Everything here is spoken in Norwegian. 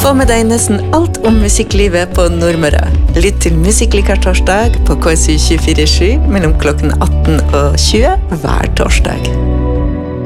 Få med deg nesten alt om musikklivet på Nordmøre. Lytt til Musikklikar torsdag på KSU 24/7 mellom klokken 18 og 20 hver torsdag.